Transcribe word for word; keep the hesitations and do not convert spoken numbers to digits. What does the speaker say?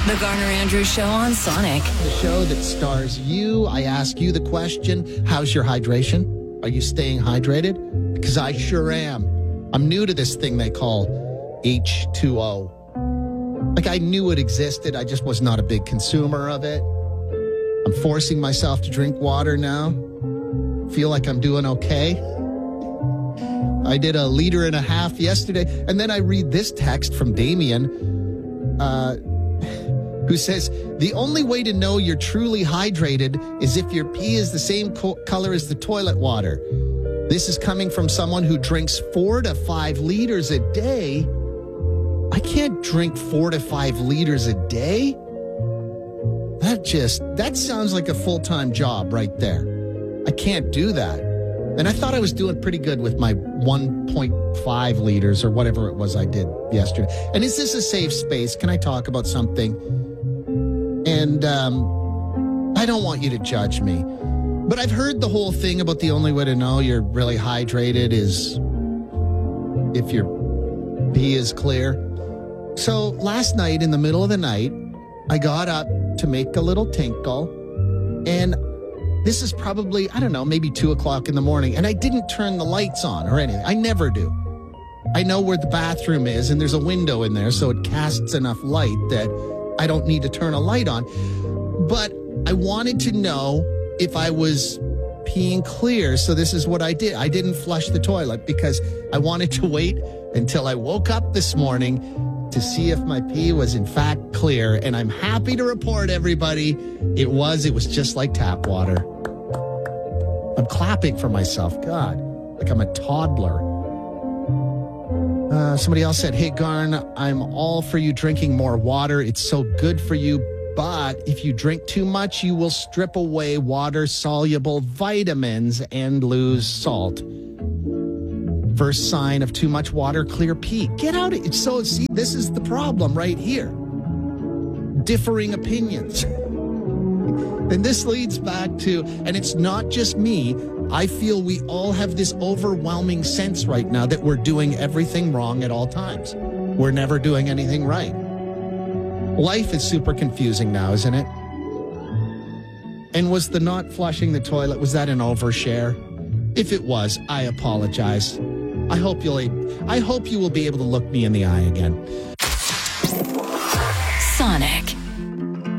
The Garner Andrews Show on Sonic. The show that stars you. I ask you the question, how's your hydration? Are you staying hydrated? Because I sure am. I'm new to this thing they call H two O. Like, I knew it existed. I just was not a big consumer of it. I'm forcing myself to drink water now. Feel like I'm doing okay. I did a liter and a half yesterday. And then I read this text from Damien, uh, who says, the only way to know you're truly hydrated is if your pee is the same co- color as the toilet water. This is coming from someone who drinks four to five liters a day. I can't drink four to five liters a day. That just, that sounds like a full-time job right there. I can't do that. And I thought I was doing pretty good with my one point five liters or whatever it was I did yesterday. And is this a safe space? Can I talk about something? And um, I don't want you to judge me. But I've heard the whole thing about the only way to know you're really hydrated is if your pee is clear. So last night, in the middle of the night, I got up to make a little tinkle, and this is probably, I don't know, maybe two o'clock in the morning, and I didn't turn the lights on or anything. I never do. I know where the bathroom is, and there's a window in there, so it casts enough light that I don't need to turn a light on. But I wanted to know if I was peeing clear, so this is what I did. I didn't flush the toilet because I wanted to wait until I woke up this morning to see if my pee was in fact clear. And I'm happy to report, everybody, it was. It was just like tap water. I'm clapping for myself. God, like I'm a toddler. Uh, somebody else said, hey, Garn, I'm all for you drinking more water. It's so good for you. But if you drink too much, you will strip away water-soluble vitamins and lose salt. First sign of too much water, clear pee. Get out of it. So, see, this is the problem right here. Differing opinions. And this leads back to, and it's not just me, I feel we all have this overwhelming sense right now that we're doing everything wrong at all times. We're never doing anything right. Life is super confusing now, isn't it? And was the not flushing the toilet, was that an overshare? If it was, I apologize. I hope you'll I hope you will be able to look me in the eye again. Sonic.